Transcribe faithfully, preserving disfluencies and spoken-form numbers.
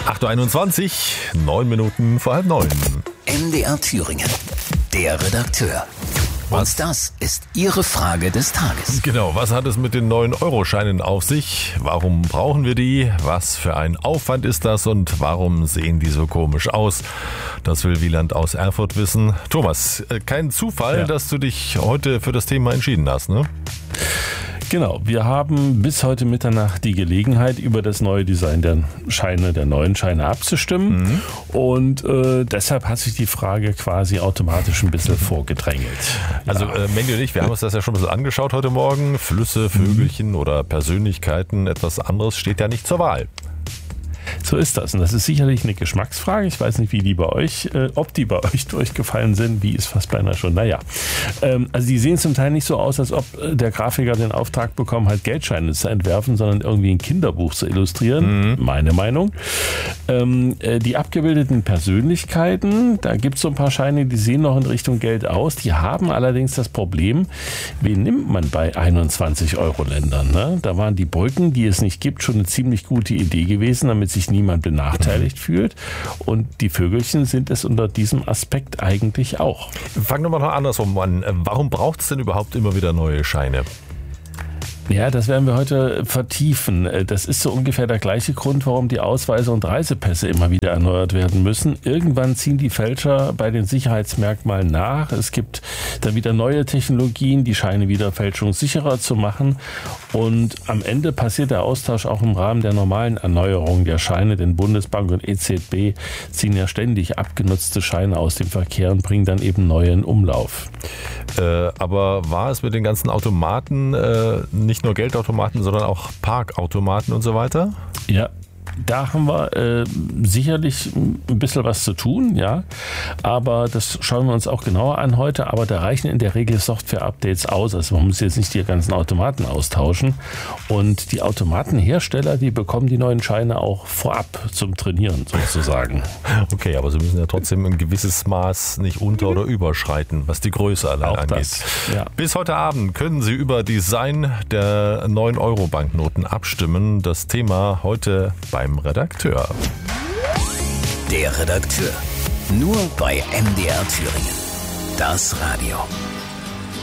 acht Uhr einundzwanzig, neun Minuten vor halb neun. M D R Thüringen, der Redakteur. Was? Und das ist Ihre Frage des Tages. Genau, was hat es mit den neuen Euroscheinen auf sich? Warum brauchen wir die? Was für ein Aufwand ist das und warum sehen die so komisch aus? Das will Wieland aus Erfurt wissen. Thomas, kein Zufall, Ja. dass du dich heute für das Thema entschieden hast, ne? Genau, wir haben bis heute Mitternacht die Gelegenheit, über das neue Design der Scheine, der neuen Scheine abzustimmen. Mhm. Und äh, deshalb hat sich die Frage quasi automatisch ein bisschen vorgedrängelt. Also ja. äh, Mandy und ich, wir haben uns das ja schon ein bisschen angeschaut heute Morgen. Flüsse, Vögelchen mhm. oder Persönlichkeiten, etwas anderes steht ja nicht zur Wahl. So ist das. Und das ist sicherlich eine Geschmacksfrage. Ich weiß nicht, wie die bei euch, äh, ob die bei euch durchgefallen sind. Wie ist fast beinahe schon. Naja. Ähm, also die sehen zum Teil nicht so aus, als ob der Grafiker den Auftrag bekommen hat, Geldscheine zu entwerfen, sondern irgendwie ein Kinderbuch zu illustrieren. Mhm. Meine Meinung. Ähm, äh, die abgebildeten Persönlichkeiten, da gibt es so ein paar Scheine, die sehen noch in Richtung Geld aus. Die haben allerdings das Problem, wen nimmt man bei einundzwanzig Euro Ländern? Ne? Da waren die Brücken, die es nicht gibt, schon eine ziemlich gute Idee gewesen, damit sich niemand benachteiligt mhm. fühlt. Und die Vögelchen sind es unter diesem Aspekt eigentlich auch. Fangen wir mal noch andersrum an. Warum braucht es denn überhaupt immer wieder neue Scheine? Ja, das werden wir heute vertiefen. Das ist so ungefähr der gleiche Grund, warum die Ausweise und Reisepässe immer wieder erneuert werden müssen. Irgendwann ziehen die Fälscher bei den Sicherheitsmerkmalen nach. Es gibt dann wieder neue Technologien, die Scheine wieder fälschungssicherer zu machen. Und am Ende passiert der Austausch auch im Rahmen der normalen Erneuerung der Scheine. Denn Bundesbank und E Z B ziehen ja ständig abgenutzte Scheine aus dem Verkehr und bringen dann eben neue in Umlauf. Äh, aber war es mit den ganzen Automaten äh, nicht nur Geldautomaten, sondern auch Parkautomaten und so weiter? Ja. Da haben wir äh, sicherlich ein bisschen was zu tun, ja. Aber das schauen wir uns auch genauer an heute. Aber da reichen in der Regel Software-Updates aus. Also man muss jetzt nicht die ganzen Automaten austauschen. Und die Automatenhersteller, die bekommen die neuen Scheine auch vorab zum Trainieren sozusagen. Okay, aber sie müssen ja trotzdem ein gewisses Maß nicht unter- oder überschreiten, was die Größe allein auch angeht. Das, ja. Bis heute Abend können Sie über Design der neuen Euro-Banknoten abstimmen. Das Thema heute beim Redakteur. Der Redakteur. Nur bei M D R Thüringen. Das Radio.